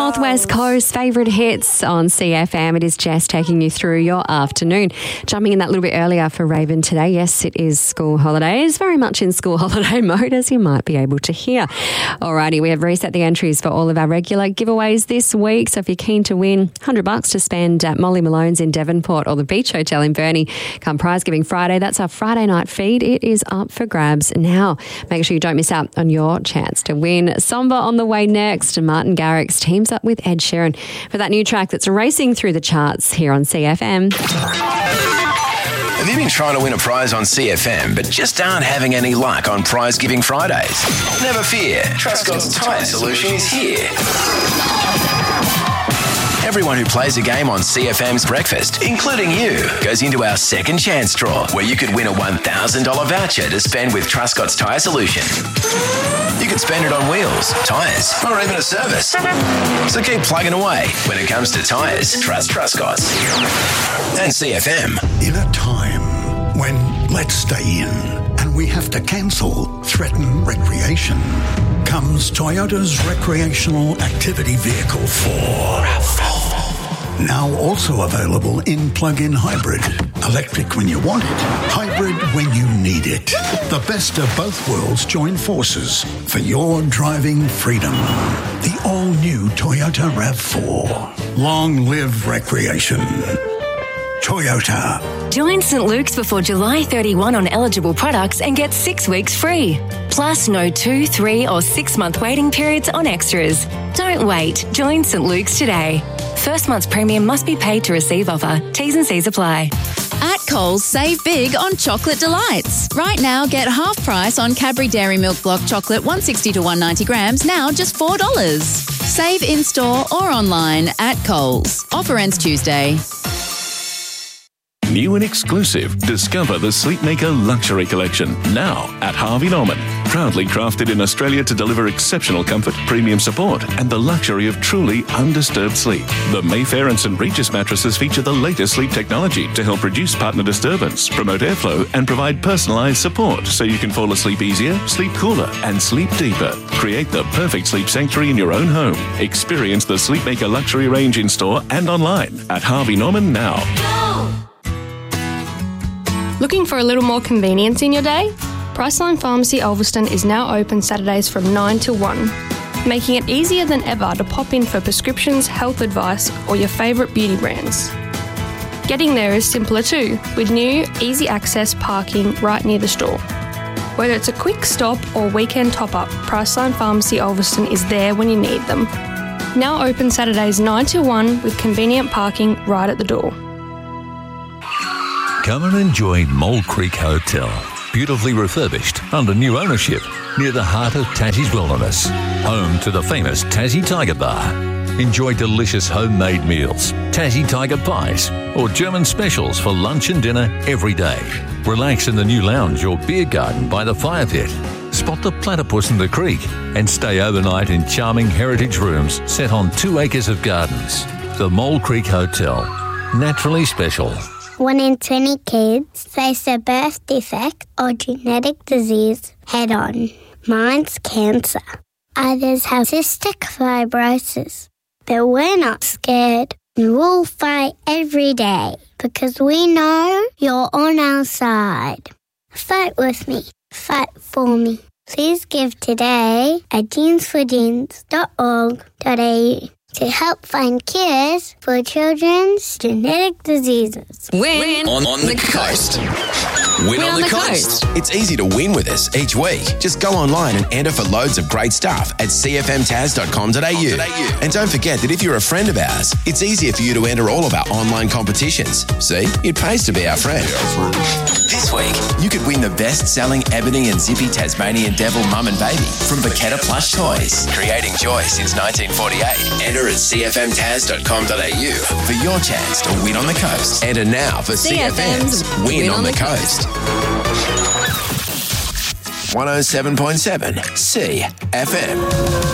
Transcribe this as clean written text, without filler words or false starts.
Northwest Coast favourite hits on CFM. It is Jess taking you through your afternoon. Jumping in that little bit earlier for Raven today. Yes, it is school holidays. Very much in school holiday mode, as you might be able to hear. Alrighty, we have reset the entries for all of our regular giveaways this week. So if you're keen to win $100 to spend at Molly Malone's in Devonport or the Beach Hotel in Burnie come Prize Giving Friday, that's our Friday night feed. It is up for grabs now. Make sure you don't miss out on your chance to win. Somber on the way next. Martin Garrix teams up with Ed Sheeran for that new track that's racing through the charts here on CFM. Have you been trying to win a prize on CFM but just aren't having any luck on Prize Giving Fridays? Never fear. Trustcott's Tyre Solution is here. Everyone who plays a game on CFM's Breakfast, including you, goes into our second chance draw where you could win a $1,000 voucher to spend with Trustcott's Tyre Solution. You could spend it on wheels, tyres, or even a service. So keep plugging away. When it comes to tyres, trust Trustcott's. And CFM. In a time when let's stay in and we have to cancel threaten recreation, comes Toyota's recreational activity vehicle 4. Now also available in plug-in hybrid. Electric when you want it, hybrid when you need it. The best of both worlds join forces for your driving freedom. The all-new Toyota RAV4. Long live recreation. Toyota. Join St. Luke's before July 31 on eligible products and get 6 weeks free. Plus no 2, 3 or 6 month waiting periods on extras. Don't wait. Join St. Luke's today. First month's premium must be paid to receive offer. T's and C's apply. At Coles, save big on Chocolate Delights. Right now, get half price on Cadbury Dairy Milk Block Chocolate 160 to 190 grams, now just $4. Save in-store or online at Coles. Offer ends Tuesday. New and exclusive, discover the Sleepmaker Luxury Collection, now at Harvey Norman. Proudly crafted in Australia to deliver exceptional comfort, premium support, and the luxury of truly undisturbed sleep. The Mayfair and St. Regis mattresses feature the latest sleep technology to help reduce partner disturbance, promote airflow, and provide personalised support so you can fall asleep easier, sleep cooler, and sleep deeper. Create the perfect sleep sanctuary in your own home. Experience the Sleepmaker Luxury range in store and online at Harvey Norman now. Looking for a little more convenience in your day? Priceline Pharmacy Ulverston is now open Saturdays from 9 till 1, making it easier than ever to pop in for prescriptions, health advice, or your favourite beauty brands. Getting there is simpler too, with new, easy access parking right near the store. Whether it's a quick stop or weekend top-up, Priceline Pharmacy Ulverston is there when you need them. Now open Saturdays 9 till 1 with convenient parking right at the door. Come and enjoy Mole Creek Hotel. Beautifully refurbished under new ownership near the heart of Tassie's Wilderness. Home to the famous Tassie Tiger Bar. Enjoy delicious homemade meals, Tassie Tiger pies, or German specials for lunch and dinner every day. Relax in the new lounge or beer garden by the fire pit. Spot the platypus in the creek and stay overnight in charming heritage rooms set on 2 acres of gardens. The Mole Creek Hotel. Naturally special. 1 in 20 kids face a birth defect or genetic disease head-on. Mine's cancer. Others have cystic fibrosis. But we're not scared. We'll fight every day because we know you're on our side. Fight with me. Fight for me. Please give today at jeansforjeans.org.au to help find cures for children's genetic diseases. Win on the coast. Win on the coast. It's easy to win with us each week. Just go online and enter for loads of great stuff at cfmtaz.com.au. And don't forget that if you're a friend of ours, it's easier for you to enter all of our online competitions. See, it pays to be our friend. This week, you could win the best-selling Ebony and Zippy Tasmanian Devil Mum and Baby from Baketta Plush Toys. Creating joy since 1948. Enter at cfmtaz.com.au for your chance to win on the coast. Enter now for CFM's Win on the Coast. 107.7 CFM.